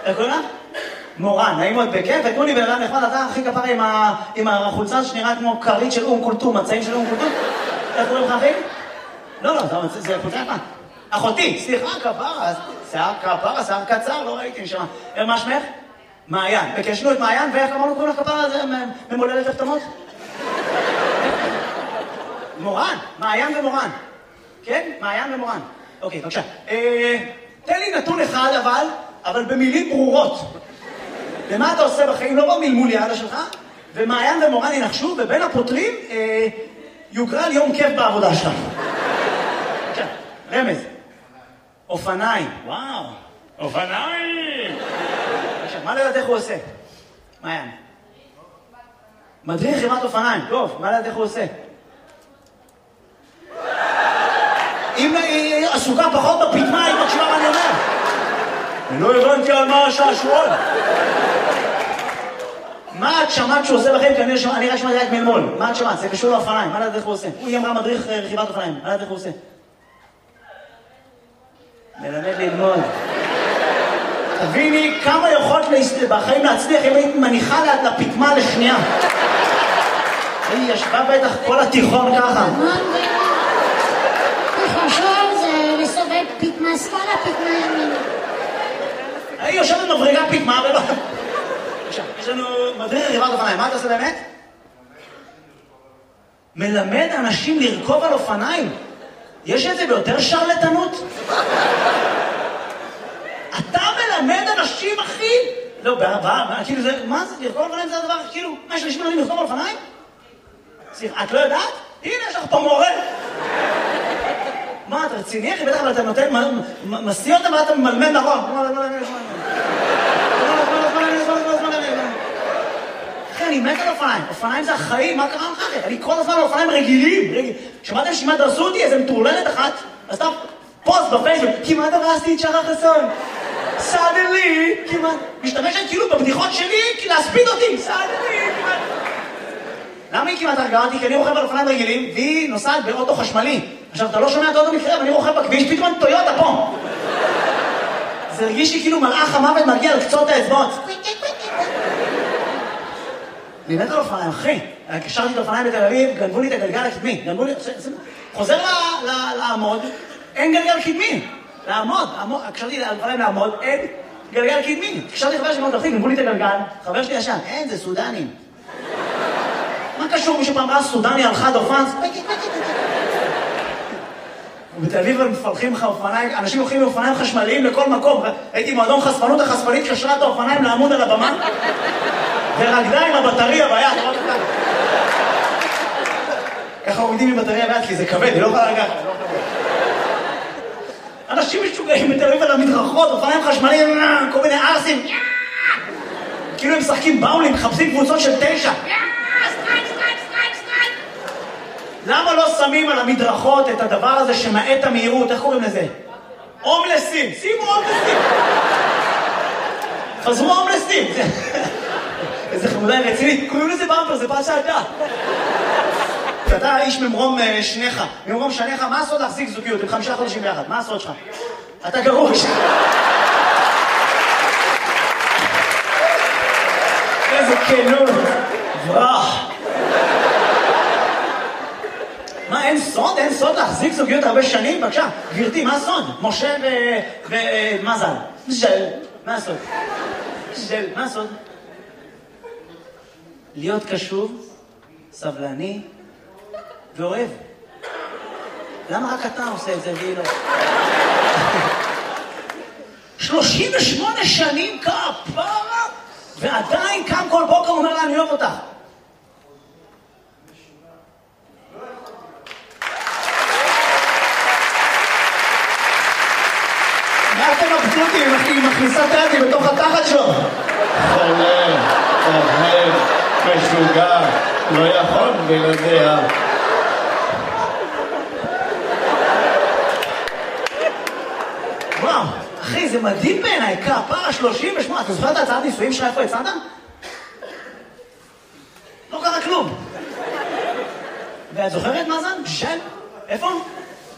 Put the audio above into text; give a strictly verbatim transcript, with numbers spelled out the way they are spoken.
איך קוראים לה? מורן, נעים מאוד בכיף, ותנו לי בן אדם נחמד, אתה הכי כפרה עם החולצה שנראה כמו כרית של אום כולתום, מצעים של אום כולתום. איך קוראים לך אחי? לא, לא, זה חולצה יפה. אחותי, סליחה, כפרה, שיער כפרה, שיער קצר, לא ראיתי נשמה. מה שמך? מעיין. וקשנו את מעיין, ואיך אמרנו קוראים לך כפרה, זה ממולדת הפתמות? מורן, מעיין ומורן. כן? מעיין ומורן. אוקיי, בבקשה. תן לי נתון אחד אבל, אבל במילים ברורות. ומה אתה עושה בחיים? לא במלמול יעדה שלך, ומעיין ומורן ינחשו, ובין הפותרים יוגרל יום כיף בעבודה שלך. בבקשה, רמז. אופניים. וואו, אופניים! בבקשה, מה לדעת איך הוא עושה? מעיין. מדריך חברת אופניים. טוב, מה לדעת איך הוא עושה? אם היא עסוקה פחות בפתמה, היא מקשיבה מה אני אומר. אני לא הבנתי על מה השעשועון. מה את שמעת שהוא עושה לכם? כי אני רק שמעתי רק מלמול. מה את שמעת? זה קשור לאופניים. מה לדעת איך הוא עושה? הוא אמרה מדריך רכיבת אופניים. מה לדעת איך הוא עושה? מלמד ללמוד. תביני כמה יכולת בחיים להצליח אם היית מניחה לפתמה לשנייה. היא ישבה בטח כל התיכון ככה. תחשוב, זה לסובב פתמה שמאלה, פתמה ימינה. היא יושבת מבריגה פתמה ולא... יש לנו מדריך רכיבת אופניים. מה אתה עושה באמת? מלמד אנשים לרכוב על אופניים. יש את זה ביותר שרלטנות? אתה מלמד אנשים, אחי? לא, בעבר, כאילו זה... מה זה? לרכוב על אופניים זה הדבר, כאילו... מה, יש אנשים מלמדים לרכוב על אופניים? סליחה, את לא יודעת? הנה, יש לך פה מורה. מה, אתה רציני, אחי? בטח, אבל אתה נותן... מסיא אותם ואתה ממלמד נכון. אחי, אני מת על אופניים. אופניים זה החיים, מה קרה לך אחי? אני כל הזמן על אופניים רגילים. שמעתם שמה דרסו אותי? איזה מטורללת אחת. אז אתה פוסט בפייסבוק. כמעט הרסתי את שחר חסון. סאדלי, כמעט. משתמשת כאילו בבדיחות שלי, כי להספיד אותי. סאדלי, כמעט. למה היא כמעט הרגעה אותי? כי אני רוכב על אופניים רגילים, והיא נוסעת באוטו חשמלי. עכשיו, אתה לא שומע את האוטו מקרה, ואני רוכב בכביש, פתאום טויוטה פה. זה הרגיש לי כאילו מלאך המוות מגיע על קצות האצבעות. אני מת על אופניים, אחי. קשרתי את האופניים בתל אביב, גנבו לי את הגלגל הקדמי. גנבו לי... חוזר לעמוד, אין גלגל קדמי. לעמוד, קשרתי את האופניים לעמוד, אין גלגל קדמי. קשרתי חבר שלי מאוד תחתית, גנבו לי את הגלגל, חבר שלי ישן, אין, זה סודנים. מה קשור? מישהו פעם ראה סודני על חד אופן? ובתל אביב הם מפלחים לך אופניים, אנשים הולכים מאופניים חשמליים לכל מקום. הייתי מועדון חשפנות, החשפנית קשרה את האופניים לעמוד על הבמה, ורקדה עם הבטריה ביד. ככה עומדים עם בטריה ביד, כי זה כבד, היא לא יכולה לגעת. אנשים משוגעים בתל אביב על המדרכות, אופניים חשמליים, כל מיני ארסים. כאילו הם משחקים באולים, מחפשים קבוצות של תשע. למה לא שמים על המדרכות את הדבר הזה שמעט המהירות? איך קוראים לזה? הומלסים. שימו הומלסים. חזרו הומלסים. איזה חמודה רצינית. קוראים לזה במפר, זה פרשת אתה. אתה איש ממרום שניך. ממרום שניך, מה הסוד להחזיק זוגיות? עם חמישה חודשים ביחד. מה הסוד שלך? אתה גרוש. איזה כנות. ברח. מה, אין סוד? אין סוד להחזיק זוגיות הרבה שנים? בבקשה, גברתי, מה הסוד? משה ומזל. ז'ל, מה הסוד? ז'ל, מה הסוד? להיות קשוב, סבלני ואוהב. למה רק אתה עושה את זה והיא לא? שלושים ושמונה שנים כפרה, ועדיין קם כל בוקר אומר לה, אני אוהב אותך. אתם מבטותי, היא מכניסה את היד בתוך התחת שלו. חולה, אוהב, משוגע, לא יכול בלעדיה. וואו, אחי, זה מדהים בעיניי, כפרה שלושים ושמונה. אתה זוכר את ההצעת נישואים שלך איפה הצעת? לא קרה כלום. ואת זוכרת מה זה? ז'ל? איפה?